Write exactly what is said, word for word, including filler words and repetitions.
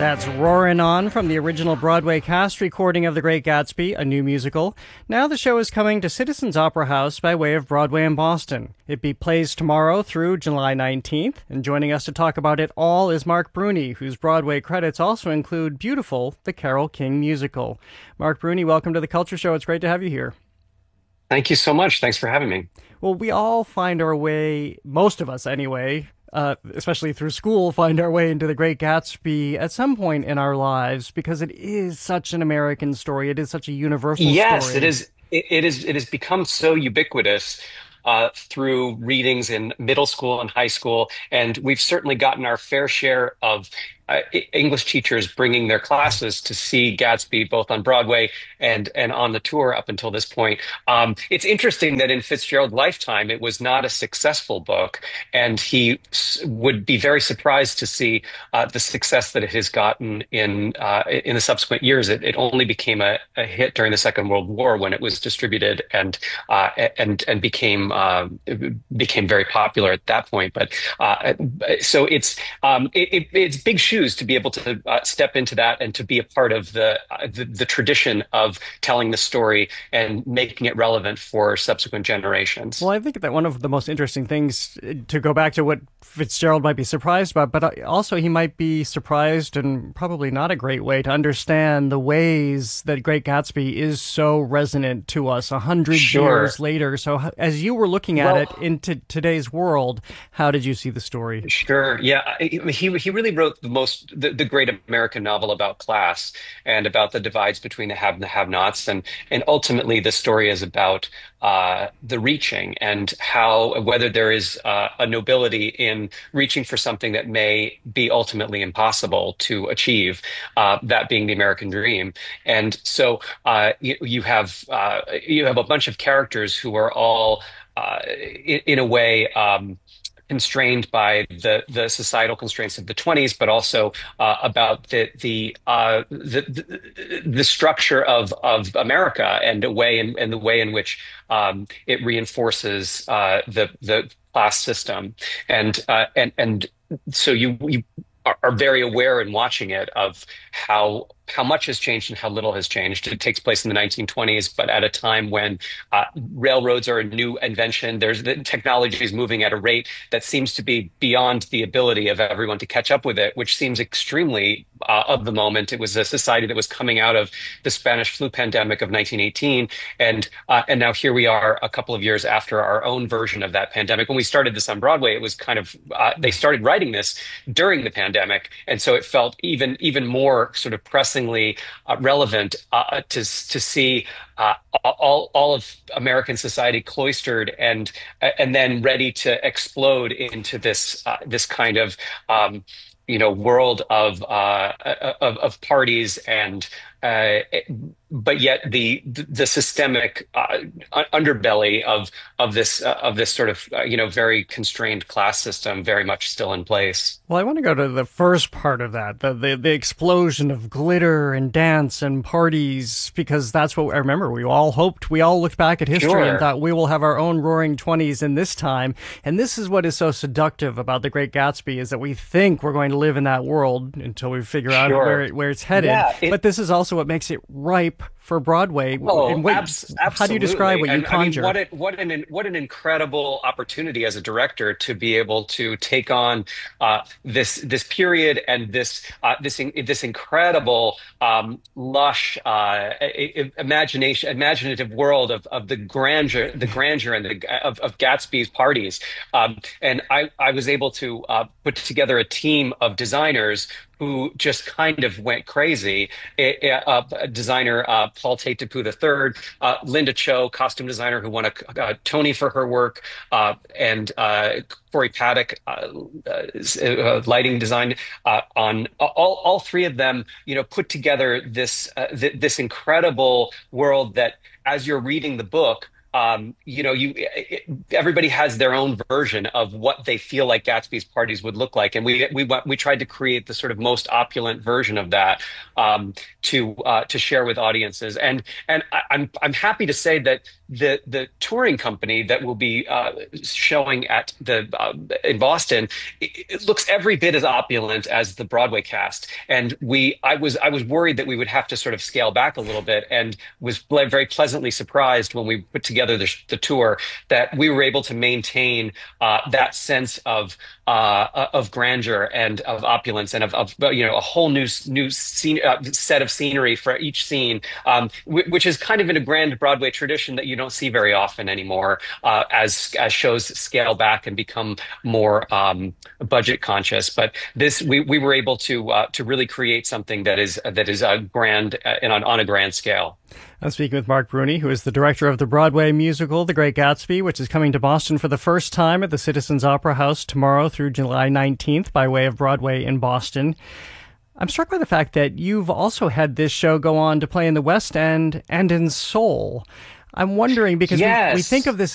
That's Roarin' On from the original Broadway cast recording of The Great Gatsby, a new musical. Now the show is coming to Citizens Opera House by way of Broadway in Boston. It be plays tomorrow through July nineteenth, and joining us to talk about it all is Mark Bruni, whose Broadway credits also include Beautiful, the Carole King musical. Mark Bruni, welcome to The Culture Show. It's great to have you here. Thank you so much. Thanks for having me. Well, we all find our way, most of us anyway, uh, especially through school, find our way into The Great Gatsby at some point in our lives because it is such an American story. It is such a universal Yes, it story. is. It, it is. It has become so ubiquitous uh, through readings in middle school and high school, and we've certainly gotten our fair share of uh, E- English teachers bringing their classes to see Gatsby both on Broadway and and on the tour up until this point. Um, it's interesting that in Fitzgerald's lifetime, it was not a successful book, and he s- would be very surprised to see uh, the success that it has gotten in uh, in the subsequent years. It, it only became a, a hit during the Second World War when it was distributed and uh, and and became uh, became very popular at that point. But uh, so it's um, it, it, it's big shoes to be able to uh, step into that and to be a part of the, uh, the the tradition of telling the story and making it relevant for subsequent generations. Well, I think that one of the most interesting things, uh, to go back to what Fitzgerald might be surprised about, but uh, also he might be surprised, and probably not a great way, to understand the ways that Great Gatsby is so resonant to us a hundred Sure. years later. So, h- as you were looking at it Well, into today's world, how did you see the story? Sure. Yeah. I- He he really wrote the most the, the great American novel about class and about the divides between the have and the have-nots, and and ultimately the story is about uh, the reaching and how whether there is uh, a nobility in reaching for something that may be ultimately impossible to achieve, uh, that being the American dream. And so uh, you, you have uh, you have a bunch of characters who are all uh, in, in a way. Um, constrained by the the societal constraints of the twenties, but also uh, about the the, uh, the the the structure of of America and the way in and the way in which um, it reinforces uh, the the class system, and uh, and and so you you are, are very aware in watching it of how how much has changed and how little has changed. It takes place in the nineteen twenties, but at a time when uh, railroads are a new invention. There's the technology is moving at a rate that seems to be beyond the ability of everyone to catch up with it, which seems extremely uh, of the moment. It was a society that was coming out of the Spanish flu pandemic of nineteen eighteen, and uh, and now here we are a couple of years after our own version of that pandemic. When we started this on Broadway, it was kind of uh, they started writing this during the pandemic, and so it felt even even more sort of pressingly uh, relevant uh, to to see uh, all all of American society cloistered and and then ready to explode into this uh, this kind of um, you know world of uh, of, of parties and uh, but yet the the systemic uh, underbelly of of this uh, of this sort of uh, you know very constrained class system very much still in place. Well, I want to go to the first part of that, the, the the explosion of glitter and dance and parties, because that's what I remember. We all hoped, we all looked back at history and Sure, thought we will have our own Roaring Twenties in this time. And this is what is so seductive about The Great Gatsby, is that we think we're going to live in that world until we figure out where sure. it, where it's headed. Yeah, it, But this is also what makes it ripe for Broadway. Oh, And what, abs how do you describe absolutely. what you And I mean, conjure? what it what an what an incredible opportunity as a director to be able to take on uh, this this period and this uh, this in, this incredible um, lush uh, i- i- imagination imaginative world of of the grandeur the grandeur and the of, of Gatsby's parties. Um, and I I was able to uh, put together a team of designers who just kind of went crazy. Eh, eh, uh, designer uh, Paul Tate Dupuis the third, uh, Linda Cho, costume designer who won a, a Tony for her work, uh, and uh, Corey Paddock, uh, uh, lighting design. Uh, on all, all three of them, you know, put together this uh, th this incredible world that, as you're reading the book. um, you know, you it, everybody has their own version of what they feel like Gatsby's parties would look like, and we we we tried to create the sort of most opulent version of that um, to uh, to share with audiences. And and I, I'm I'm happy to say that the the touring company that will be uh, showing at the uh, in Boston, it, it looks every bit as opulent as the Broadway cast. And we I was I was worried that we would have to sort of scale back a little bit, and was very pleasantly surprised when we put together the, the tour that we were able to maintain uh, that sense of uh, of grandeur and of opulence and of, of you know a whole new new scene, uh, set of scenery for each scene, um, which is kind of in a grand Broadway tradition that you don't see very often anymore uh, as as shows scale back and become more um, budget conscious. But this we we were able to uh, to really create something that is that is a grand uh, and on, on a grand scale. I'm speaking with Mark Bruni, who is the director of the Broadway musical The Great Gatsby, which is coming to Boston for the first time at the Citizens Opera House tomorrow through July nineteenth by way of Broadway in Boston. I'm struck by the fact that you've also had this show go on to play in the West End and in Seoul. I'm wondering, because Yes. we, we think of this